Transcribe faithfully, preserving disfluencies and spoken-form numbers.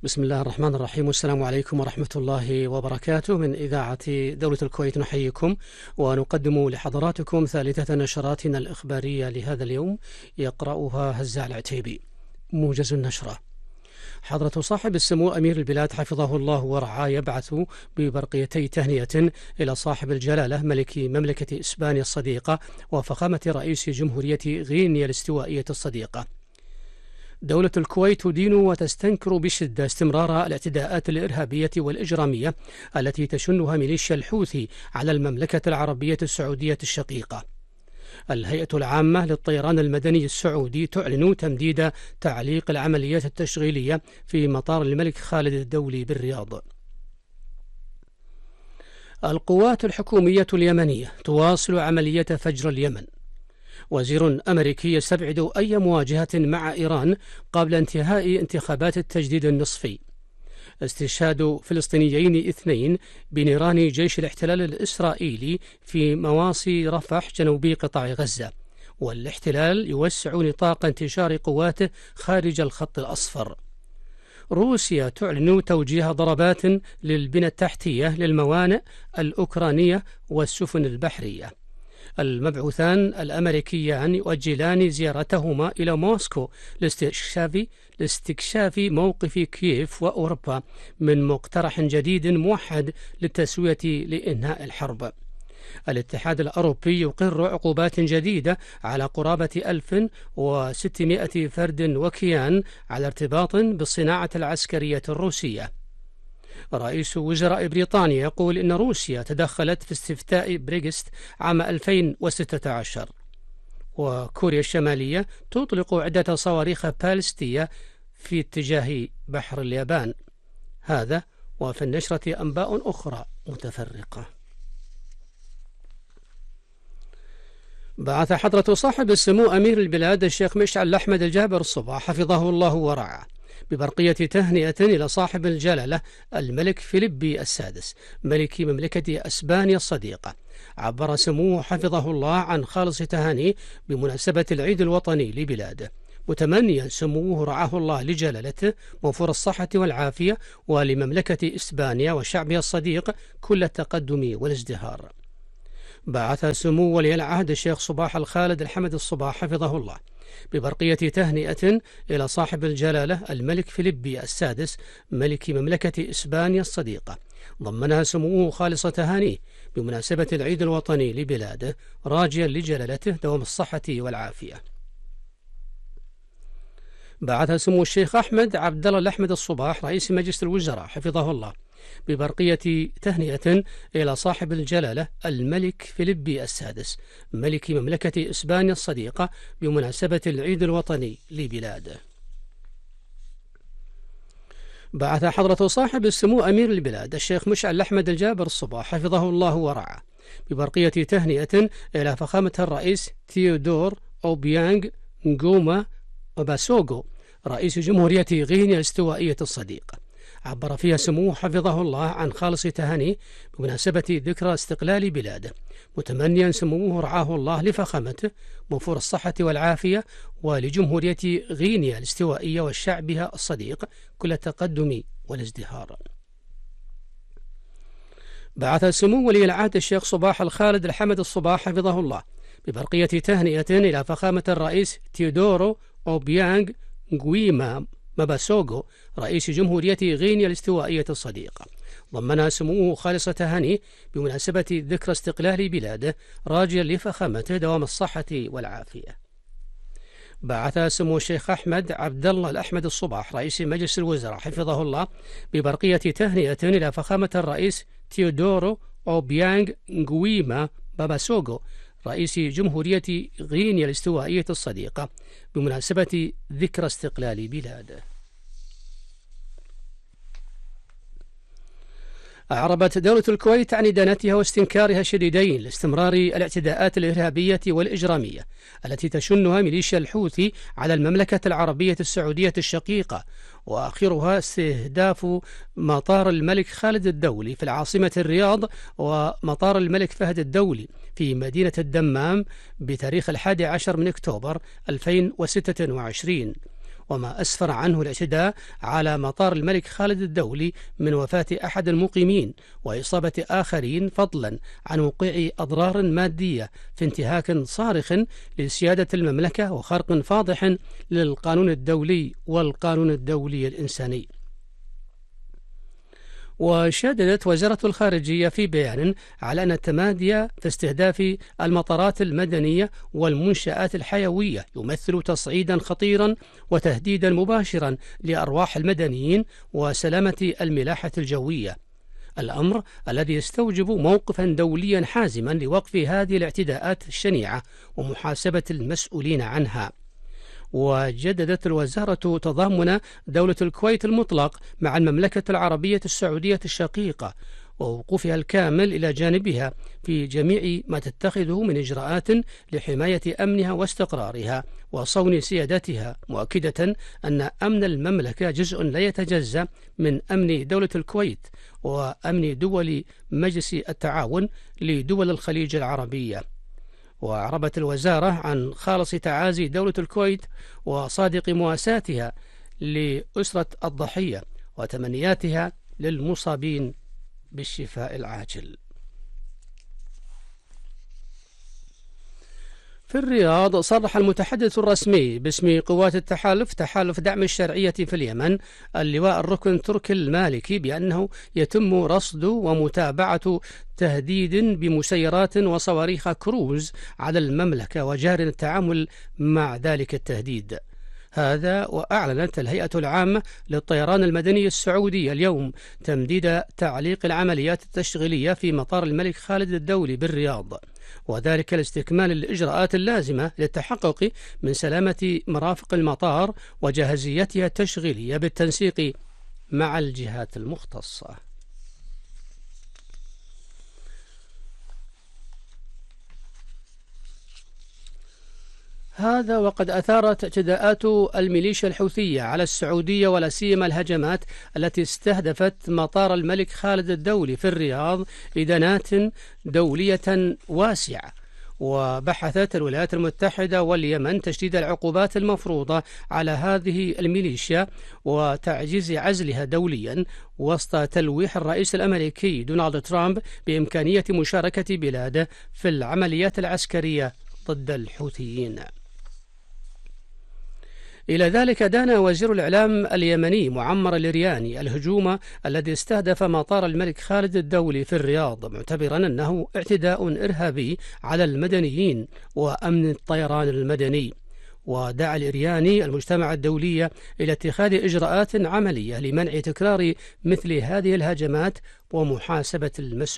بسم الله الرحمن الرحيم، والسلام عليكم ورحمة الله وبركاته. من إذاعة دولة الكويت نحييكم ونقدم لحضراتكم ثالثة نشراتنا الإخبارية لهذا اليوم، يقرأها هزاع العتيبي. موجز النشرة: حضرة صاحب السمو أمير البلاد حفظه الله ورعاه يبعث ببرقيتي تهنئة إلى صاحب الجلالة ملك مملكة إسبانيا الصديقة وفخامة رئيس جمهورية غينيا الاستوائية الصديقة. دولة الكويت تدين وتستنكر بشدة استمرار الاعتداءات الإرهابية والإجرامية التي تشنها ميليشيا الحوثي على المملكة العربية السعودية الشقيقة. الهيئة العامة للطيران المدني السعودي تعلن تمديد تعليق العمليات التشغيلية في مطار الملك خالد الدولي بالرياض. القوات الحكومية اليمنية تواصل عملية فجر اليمن. وزير أمريكي يستبعد أي مواجهة مع إيران قبل انتهاء انتخابات التجديد النصفي. استشهاد فلسطينيين اثنين بنيران جيش الاحتلال الإسرائيلي في مواصي رفح جنوبي قطاع غزة. والاحتلال يوسع نطاق انتشار قواته خارج الخط الأصفر. روسيا تعلن توجيه ضربات للبنى التحتية للموانئ الأوكرانية والسفن البحرية. المبعوثان الأمريكيان يؤجلان زيارتهما إلى موسكو لاستكشاف لاستكشاف موقف كييف وأوروبا من مقترح جديد موحد للتسوية لإنهاء الحرب. الاتحاد الأوروبي يقر عقوبات جديدة على قرابة ألف وستمائة فرد وكيان على ارتباط بالصناعة العسكرية الروسية. رئيس وزراء بريطانيا يقول إن روسيا تدخلت في استفتاء بريكست عام ألفين وستة عشر. وكوريا الشمالية تطلق عدة صواريخ باليستية في اتجاه بحر اليابان. هذا وفي النشرة أنباء أخرى متفرقة. بعث حضرة صاحب السمو أمير البلاد الشيخ مشعل أحمد الجابر الصباح حفظه الله ورعاه ببرقية تهنئة إلى صاحب الجلالة الملك فيليبي السادس ملك مملكة أسبانيا الصديقة. عبر سموه حفظه الله عن خالص تهانيه بمناسبة العيد الوطني لبلاده، متمنيا سموه رعاه الله لجلالته موفور الصحة والعافية ولمملكة إسبانيا وشعبها الصديق كل التقدم والازدهار. بعث سمو ولي العهد الشيخ صباح الخالد الحمد الصباح حفظه الله ببرقية تهنئة إلى صاحب الجلالة الملك فيليبي السادس ملك مملكة إسبانيا الصديقة، ضمنها سموه خالص تهانيه بمناسبة العيد الوطني لبلاده، راجيا لجلالته دوام الصحة والعافية. بعث سمو الشيخ أحمد عبد الله الأحمد الصباح رئيس مجلس الوزراء حفظه الله ببرقية تهنئة إلى صاحب الجلالة الملك فيليبي السادس ملك مملكة إسبانيا الصديقة بمناسبة العيد الوطني لبلاده. بعث حضرة صاحب السمو أمير البلاد الشيخ مشعل أحمد الجابر الصباح حفظه الله ورعاه ببرقية تهنئة إلى فخامة الرئيس تيودور أوبيانغ نغوما وباسوغو رئيس جمهورية غينيا الاستوائية الصديقة. عبر فيها سموه حفظه الله عن خالص تهانيه بمناسبة ذكرى استقلال بلاده، متمنيا سموه رعاه الله لفخامته موفور الصحة والعافية ولجمهورية غينيا الاستوائية وشعبها الصديق كل التقدم والازدهار. بعث سمو ولي العهد الشيخ صباح الخالد الحمد الصباح حفظه الله ببرقية تهنئة إلى فخامة الرئيس تيودورو أوبيانغ نغويما ماباسوغو رئيس جمهورية غينيا الاستوائية الصديقة، ضمنها سموه خالص تهانيه بمناسبة ذكرى استقلال بلاده، راجيا لفخامته دوام الصحة والعافية. بعث سمو الشيخ أحمد عبد الله الأحمد الصباح رئيس مجلس الوزراء حفظه الله ببرقية تهنئة إلى فخامة الرئيس تيودورو أوبيانغ نغويما ماباسوغو رئيس جمهورية غينيا الاستوائية الصديقة بمناسبة ذكرى استقلال بلاده. أعربت دولة الكويت عن إدانتها واستنكارها الشديدين لاستمرار الاعتداءات الإرهابية والإجرامية التي تشنها ميليشيا الحوثي على المملكة العربية السعودية الشقيقة، وآخرها استهداف مطار الملك خالد الدولي في العاصمة الرياض ومطار الملك فهد الدولي في مدينة الدمام بتاريخ الحادي عشر من أكتوبر ألفين وستة وعشرين. وما أسفر عنه الاعتداء على مطار الملك خالد الدولي من وفاة أحد المقيمين وإصابة آخرين، فضلا عن وقوع أضرار مادية في انتهاك صارخ لسيادة المملكة وخرق فاضح للقانون الدولي والقانون الدولي الإنساني. وشددت وزارة الخارجية في بيان على أن التمادي في استهداف المطارات المدنية والمنشآت الحيوية يمثل تصعيدا خطيرا وتهديدا مباشرا لأرواح المدنيين وسلامة الملاحة الجوية، الأمر الذي يستوجب موقفا دوليا حازما لوقف هذه الاعتداءات الشنيعة ومحاسبة المسؤولين عنها. وجددت الوزارة تضامن دولة الكويت المطلق مع المملكة العربية السعودية الشقيقة ووقوفها الكامل إلى جانبها في جميع ما تتخذه من إجراءات لحماية أمنها واستقرارها وصون سيادتها، مؤكدة أن أمن المملكة جزء لا يتجزأ من أمن دولة الكويت وأمن دول مجلس التعاون لدول الخليج العربية. وأعربت الوزارة عن خالص تعازي دولة الكويت وصادق مواساتها لأسرة الضحية وتمنياتها للمصابين بالشفاء العاجل. في الرياض، صرح المتحدث الرسمي باسم قوات التحالف تحالف دعم الشرعية في اليمن اللواء الركن تركي المالكي بأنه يتم رصد ومتابعة تهديد بمسيرات وصواريخ كروز على المملكة وجار التعامل مع ذلك التهديد. هذا وأعلنت الهيئة العامة للطيران المدني السعودي اليوم تمديد تعليق العمليات التشغيلية في مطار الملك خالد الدولي بالرياض، وذلك لاستكمال الإجراءات اللازمة للتحقق من سلامة مرافق المطار وجاهزيتها التشغيلية بالتنسيق مع الجهات المختصة. هذا وقد أثارت اعتداءات الميليشيا الحوثية على السعودية ولا سيما الهجمات التي استهدفت مطار الملك خالد الدولي في الرياض إدانات دولية واسعة. وبحثت الولايات المتحدة واليمن تشديد العقوبات المفروضة على هذه الميليشيا وتعجيز عزلها دوليا وسط تلويح الرئيس الأمريكي دونالد ترامب بإمكانية مشاركة بلاده في العمليات العسكرية ضد الحوثيين. إلى ذلك دان وزير الإعلام اليمني معمر الرياني الهجوم الذي استهدف مطار الملك خالد الدولي في الرياض، معتبرا أنه اعتداء إرهابي على المدنيين وأمن الطيران المدني. ودعا الإرياني المجتمع الدولي إلى اتخاذ إجراءات عملية لمنع تكرار مثل هذه الهجمات ومحاسبة المسؤولين.